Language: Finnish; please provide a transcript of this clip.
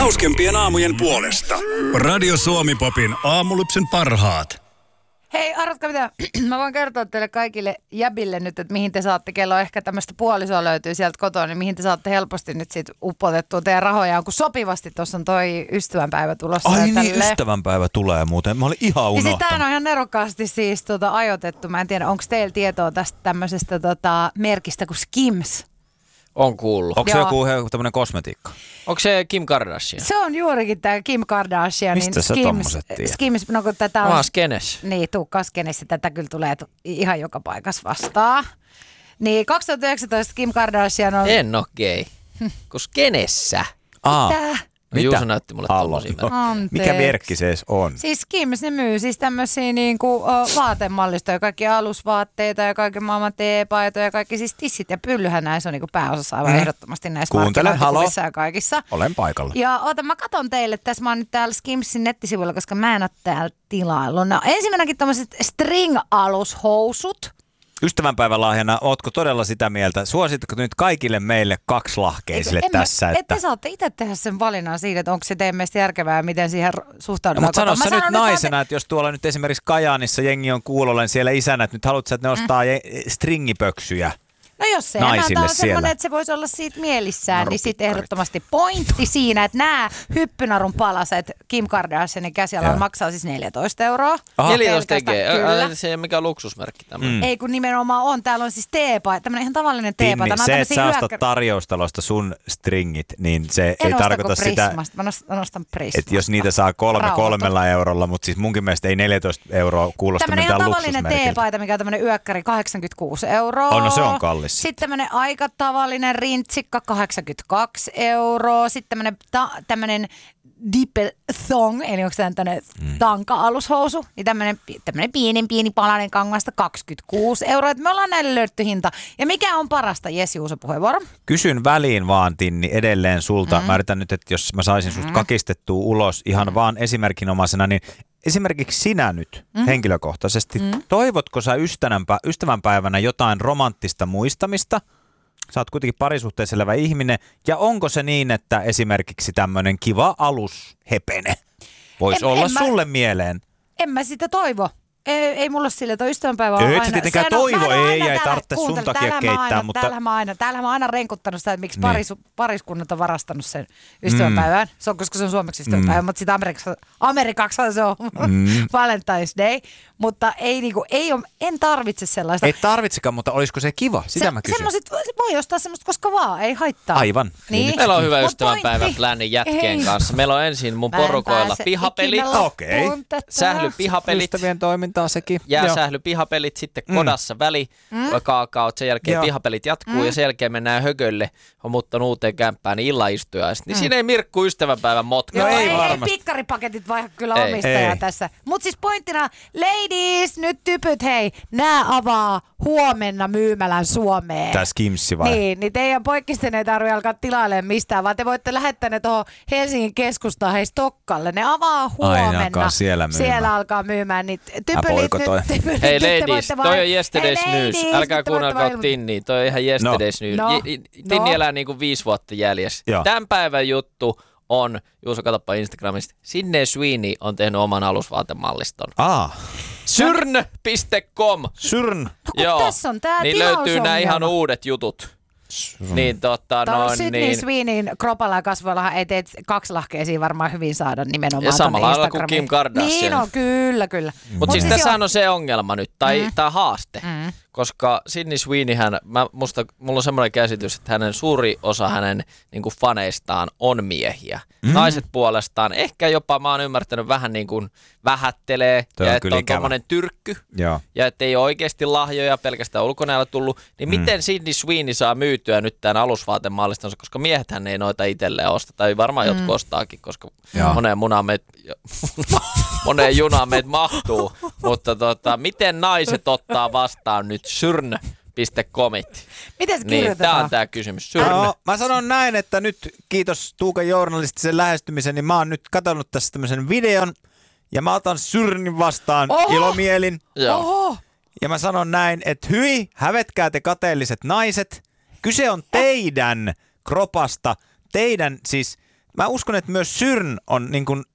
Hauskempien aamujen puolesta. Radio Suomi-popin aamulypsen parhaat. Hei, arvatkaa mitä? Mä voin kertoa teille kaikille jäbille nyt, että mihin te saatte, kello ehkä tämmöistä puolisoa löytyy sieltä kotoa, niin mihin te saatte helposti nyt siitä upotettua teidän rahojaan, kun sopivasti tuossa on toi ystävänpäivä tulossa. Ai niin, ystävänpäivä tulee muuten. Mä olin ihan unohtanut. Ja siis tämähän on ihan nerokkaasti siis ajoitettu. Mä en tiedä, onko teillä tietoa tästä tämmöisestä merkistä kuin Skims? On kuullut. Onko se joku tämmöinen kosmetiikka? Onko se Kim Kardashian? Se on juurikin tämä Kim Kardashian. Mistä sä tommoset tiedät? Skims, no kun tätä on... Skenes. Niin, tuukkaa Skenessä. Tätä kyllä tulee ihan joka paikassa vastaan. Niin, 2019 Kim Kardashian on... En oo gay. Kun Skenessä. Mitä? Juuso näytti mulle tommosia. Mikä merkki se edes on? Siis Skims, ne myy siis tämmöisiä niinku vaatemallistoja, kaikki alusvaatteita ja kaiken maailman teepaitoja ja kaikki siis tissit ja pyllyhän näissä on niinku pääosassa aivan ehdottomasti näissä markkinointikuvissa ja kaikissa. Olen paikalla. Ja mä katon teille, tässä mä oon nyt täällä Skimsin nettisivuilla, koska mä en oo täällä tilaillut. No ensimmäinenkin tommoset string-alushousut. Ystävänpäivälahjana, ootko todella sitä mieltä? Suositko nyt kaikille meille kaksilahkeisille tässä? Te saatte itse tehdä sen valinnan siitä, että onko se teidän mielestä järkevää ja miten siihen suhtaudutaan. Mutta sano sä nyt naisena, että jos tuolla nyt esimerkiksi Kajaanissa jengi on kuulolla, niin siellä isänä, että nyt haluatko, että ne ostaa stringipöksyjä? No jos se naisille on siellä semmoinen, että se voisi olla siitä mielissään, niin sitten ehdottomasti pointti siinä, että nämä hyppynarun palaset Kim Kardashianin käsialalla maksaa siis 14 €. 14 €? Kyllä. Se ei ole mikään luksusmerkki tämmöinen. Ei kun nimenomaan on. Täällä on siis teepaita, tämmöinen ihan tavallinen teepaita. Tinni, se, että sä ostat tarjoustalosta sun stringit, niin se ei tarkoita sitä, mä nostan Prismasta. että jos niitä saa 3 €, mutta siis munkin mielestä ei 14 € kuulosta mitään luksusmerkiltä. Tämmöinen ihan tavallinen teepaita, mikä on tämmöinen yökkäri, 86 €. No se on kallis. Sitten tämmöinen aika tavallinen rintsikka, 82 €. Sitten tämmöinen dipple thong, eli onko tämä tämmöinen tanka-alushousu, niin tämmöinen pieni palanen kangasta, 26 €. Et me ollaan näille löydetty hinta. Ja mikä on parasta? Jes Juuso, puheenvuoro. Kysyn väliin vaan, Tinni, edelleen sulta. Mä yritän nyt, että jos mä saisin susta kakistettua ulos ihan vaan esimerkinomaisena, niin esimerkiksi sinä nyt henkilökohtaisesti, toivotko sä ystävänpäivänä jotain romanttista muistamista? Sä oot kuitenkin parisuhteessa elävä ihminen. Ja onko se niin, että esimerkiksi tämmöinen kiva alushepene voisi olla sulle mieleen? En mä sitä toivo. Ei mulla sille, toi ystävänpäivä on aina. Ei tietenkään toivo, ei tarvitse sun takia keittää. Täällähän mä oon aina renkuttanut sitä, että miksi pariskunnat on varastanut sen ystävänpäivän. Se on, koska se on suomeksi ystävänpäivä, mutta sitten Amerikaksi se on Valentine's Day. Mutta en tarvitse sellaista. Ei tarvitsekaan, mutta olisiko se kiva? Sitä mä kysyn. Semmoiset voi ostaa semmoista koska vaan, ei haittaa. Aivan. Niin. Meillä on hyvä ystävänpäivä-pläni jätkien kanssa. Meillä on ensin mun porukoilla pihapelit. Okei. Sählypihapelit. Ystävien toimintaa sekin. Jääsählypihapelit, sitten kodassa kaakaot, sen jälkeen pihapelit jatkuu ja sen jälkeen mennään hökölle. On muuttanut uuteen kämppään, niin illaistujaista. Niin siinä ei Mirkku ystävänpäivän motka. Joo, ei varmasti. Ei pikkaripaketit vaihda kyllä omistajaa tässä. Mutta siis pointtina, ladies, nyt typyt, hei, nää avaa huomenna myymälän Suomeen. Tää Skimsi vai? Niin teidän poikkisten ei tarvitse alkaa tilailemaan mistään, vaan te voitte lähettää ne tuohon Helsingin keskustaan, hei Stokkalle. Ne avaa huomenna. Siellä alkaa myymään. Niin typylit nyt. Hei ladies, toi on yesterday's news. Älkää kuunnelkaa Tinniä, toi on ihan yesterday's news. Tinni elää niinku 5 vuotta jäljessä. Tämän päivän juttu on, Juuso katoppa Instagramista, Sydney Sweeney on tehnyt oman alusvaatemalliston. Syrn.com. Syrn. Joo. Tässä on tää niin löytyy nämä ihan uudet jutut. Niin Sydney Sweeneyn kropalla ja kasvoillahan ei teet kaksilahkeisiin varmaan hyvin saada nimenomaan. Ja samalla lailla kuin Kim Kardashian. Niin on, kyllä. Mutta siis tässä on se ongelma nyt, tai haaste. Koska Sydney Sweeneyhän, mulla on semmoinen käsitys, että suuri osa hänen niin kuin faneistaan on miehiä. Naiset puolestaan ehkä jopa, mä oon ymmärtänyt, vähän niin kuin vähättelee ja että on tommonen tyrkky. Ja että ei ole oikeasti lahjoja, pelkästään ulkonäöllä tullut. Niin miten Sydney Sweeney saa myytyä nyt tämän alusvaatemallistonsa, koska miehethän ei noita itselleen osta. Tai varmaan jotkut ostaakin, koska moneen junaan meitä mahtuu. Mutta miten naiset ottaa vastaan nyt Syrn.comit? Miten se kirjoitetaan? Niin, tämä on tämä kysymys. Mä sanon näin, että nyt kiitos Tuukan journalistisen lähestymisen, niin mä oon nyt katsonut tässä tämmöisen videon ja mä otan Syrnin vastaan ilomielin. Joo. Ja mä sanon näin, että hyi, hävetkää te kateelliset naiset. Kyse on teidän kropasta, teidän siis mä uskon, että myös Syrn on niin kuin